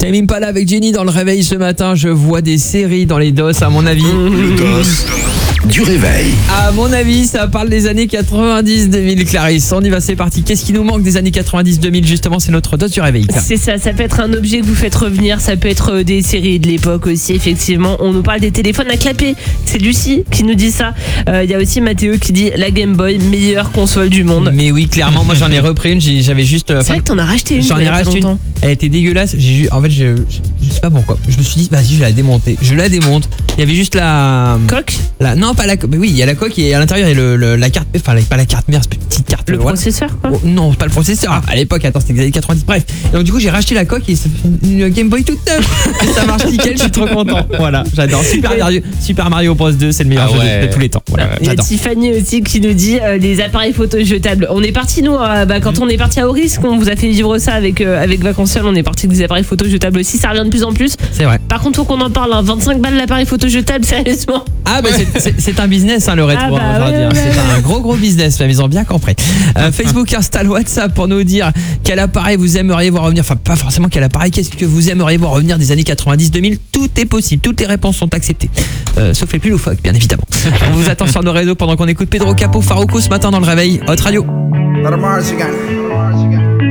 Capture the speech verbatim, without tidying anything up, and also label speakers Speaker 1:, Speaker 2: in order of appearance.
Speaker 1: Tame Impala avec Jenny dans le réveil ce matin. Je vois des séries dans les dos, à mon avis.
Speaker 2: Le dos du réveil.
Speaker 1: À mon avis, ça parle des années quatre-vingt-dix deux mille, Clarisse. On y va, c'est parti. Qu'est-ce qui nous manque des années quatre-vingt-dix deux mille, justement? C'est notre dos du réveil.
Speaker 3: C'est ça, ça peut être un objet que vous faites revenir, ça peut être des séries de l'époque aussi, effectivement. On nous parle des téléphones à clapper. C'est Lucie qui nous dit ça. Il euh, y a aussi Mathéo qui dit la Game Boy, meilleure console du monde.
Speaker 1: Mais oui, clairement, moi j'en ai repris une. J'avais juste.
Speaker 3: C'est vrai que t'en as racheté une.
Speaker 1: J'en ai racheté une. Elle était dégueulasse. J'ai, en fait, je, je, je sais pas pourquoi. Je me suis dit, vas-y, je vais la démonter. Je la démonte. Il y avait juste la
Speaker 3: coque.
Speaker 1: La, non, pas la coque. Oui, il y a la coque et à l'intérieur il y a le, le, la carte. Enfin, pas la carte mère, c'est une petite carte.
Speaker 3: Le
Speaker 1: voilà.
Speaker 3: processeur, quoi.
Speaker 1: Oh, non, pas le processeur. Ah. À l'époque, attends, c'était les années quatre-vingt-dix. Bref. Donc du coup, j'ai racheté la coque et ça fait une Game Boy toute neuve. Et ça marche nickel. Je suis trop content. Voilà, j'adore. Super Mario, Super Mario Bros deux, c'est le meilleur ah ouais. jeu de, de tous les temps. Voilà,
Speaker 3: il y a Tiffany aussi qui nous dit euh, les appareils photo jetables. On est parti nous, euh, bah, quand mmh. on est parti à Auris, qu'on vous a fait vivre ça avec euh, avec Vacanciel, on est parti avec des appareils photo jetables aussi. Ça revient de plus en plus.
Speaker 1: C'est vrai.
Speaker 3: Par contre, faut qu'on en parle. Hein, vingt-cinq balles l'appareil photo jetable, sérieusement.
Speaker 1: Ah bah c'est, c'est, c'est un business hein, le rétro.
Speaker 3: Ah bah,
Speaker 1: hein,
Speaker 3: ouais,
Speaker 1: dire.
Speaker 3: Ouais,
Speaker 1: c'est
Speaker 3: ouais.
Speaker 1: un gros gros business. Ils ont bien compris. Euh, Facebook, Insta, WhatsApp pour nous dire quel appareil vous aimeriez voir revenir. Enfin pas forcément quel appareil. Qu'est-ce que vous aimeriez voir revenir des années quatre-vingt-dix deux mille? Tout est possible. Toutes les réponses sont acceptées. Euh, sauf les plus loufoques, bien évidemment. On vous attend sur nos réseaux pendant qu'on écoute Pedro Capo, Farouko ce matin dans le réveil. Hot Radio.